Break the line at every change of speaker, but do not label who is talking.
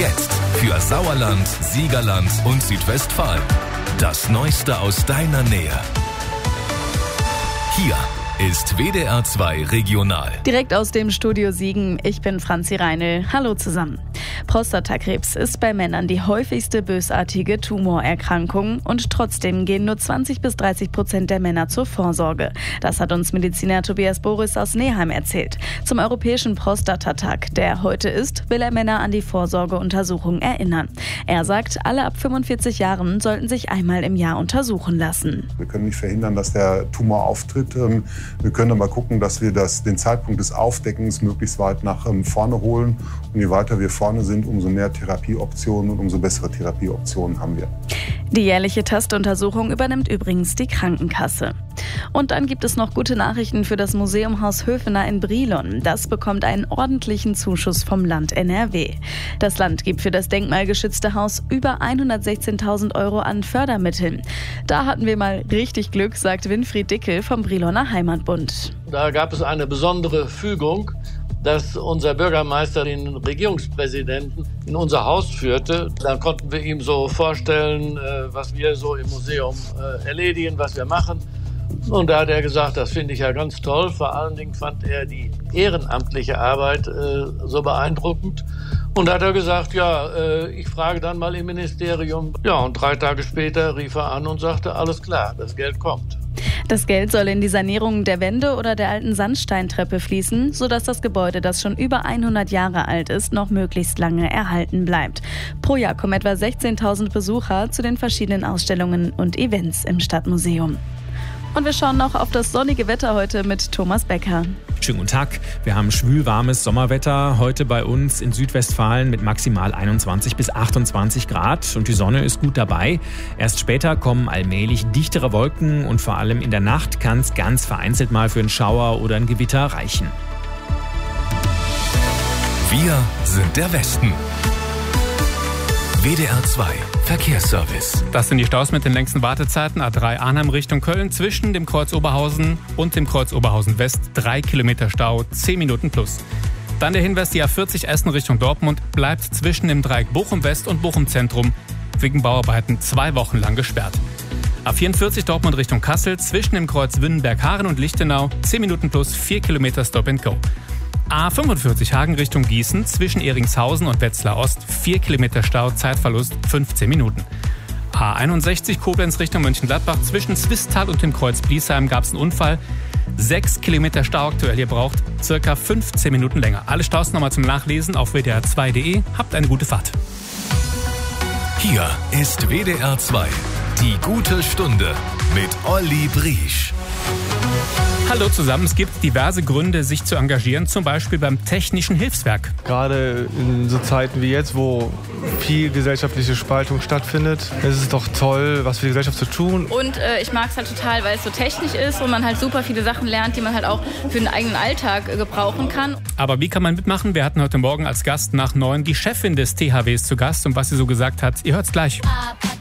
Jetzt für Sauerland, Siegerland und Südwestfalen. Das Neueste aus deiner Nähe. Hier ist WDR 2 Regional.
Direkt aus dem Studio Siegen, ich bin Franzi Reinl. Hallo zusammen. Prostatakrebs ist bei Männern die häufigste bösartige Tumorerkrankung und trotzdem gehen nur 20-30% der Männer zur Vorsorge. Das hat uns Mediziner Tobias Boris aus Neheim erzählt. Zum Europäischen Prostatatag, der heute ist, will er Männer an die Vorsorgeuntersuchung erinnern. Er sagt, alle ab 45 Jahren sollten sich einmal im Jahr untersuchen lassen.
Wir können nicht verhindern, dass der Tumor auftritt. Wir können aber gucken, dass wir den Zeitpunkt des Aufdeckens möglichst weit nach vorne holen. Und je weiter wir vorne sind, umso mehr Therapieoptionen und umso bessere Therapieoptionen haben wir.
Die jährliche Tastuntersuchung übernimmt übrigens die Krankenkasse. Und dann gibt es noch gute Nachrichten für das Museumhaus Höfener in Brilon. Das bekommt einen ordentlichen Zuschuss vom Land NRW. Das Land gibt für das denkmalgeschützte Haus über 116.000 € an Fördermitteln. Da hatten wir mal richtig Glück, sagt Winfried Dickel vom Briloner Heimatbund.
Da gab es eine besondere Fügung, dass unser Bürgermeister den Regierungspräsidenten in unser Haus führte. Dann konnten wir ihm so vorstellen, was wir so im Museum erledigen, was wir machen. Und da hat er gesagt, das finde ich ja ganz toll. Vor allen Dingen fand er die ehrenamtliche Arbeit so beeindruckend. Und da hat er gesagt, ich frage dann mal im Ministerium. Ja, und 3 Tage später rief er an und sagte, alles klar, das Geld kommt.
Das Geld soll in die Sanierung der Wände oder der alten Sandsteintreppe fließen, sodass das Gebäude, das schon über 100 Jahre alt ist, noch möglichst lange erhalten bleibt. Pro Jahr kommen etwa 16.000 Besucher zu den verschiedenen Ausstellungen und Events im Stadtmuseum. Und wir schauen noch auf das sonnige Wetter heute mit Thomas Becker.
Schönen guten Tag. Wir haben schwülwarmes Sommerwetter heute bei uns in Südwestfalen mit maximal 21 bis 28 Grad und die Sonne ist gut dabei. Erst später kommen allmählich dichtere Wolken und vor allem in der Nacht kann es ganz vereinzelt mal für einen Schauer oder ein Gewitter reichen.
Wir sind der Westen. WDR 2 Verkehrsservice.
Das sind die Staus mit den längsten Wartezeiten. A3 Arnhem Richtung Köln zwischen dem Kreuz Oberhausen und dem Kreuz Oberhausen West. 3 Kilometer Stau, 10 Minuten plus. Dann der Hinweis, die A40 Essen Richtung Dortmund bleibt zwischen dem Dreieck Bochum West und Bochum Zentrum wegen Bauarbeiten 2 Wochen lang gesperrt. A44 Dortmund Richtung Kassel zwischen dem Kreuz Wünnenberg-Haaren und Lichtenau. 10 Minuten plus, 4 Kilometer Stop and Go. A45 Hagen Richtung Gießen zwischen Eringshausen und Wetzlar Ost, 4 Kilometer Stau, Zeitverlust 15 Minuten. A61 Koblenz Richtung Mönchengladbach zwischen Zwistal und dem Kreuz Bliesheim gab es einen Unfall. 6 Kilometer Stau aktuell, ihr braucht circa 15 Minuten länger. Alle Staus nochmal zum Nachlesen auf wdr2.de. Habt eine gute Fahrt.
Hier ist WDR 2, die gute Stunde mit Olli Briesch.
Hallo zusammen, es gibt diverse Gründe, sich zu engagieren, zum Beispiel beim Technischen Hilfswerk.
Gerade in so Zeiten wie jetzt, wo viel gesellschaftliche Spaltung stattfindet, ist es doch toll, was für die Gesellschaft zu tun.
Und ich mag es halt total, weil es so technisch ist und man halt super viele Sachen lernt, die man halt auch für den eigenen Alltag gebrauchen kann.
Aber wie kann man mitmachen? Wir hatten heute Morgen als Gast nach 9 die Chefin des THWs zu Gast und was sie so gesagt hat, ihr hört's gleich.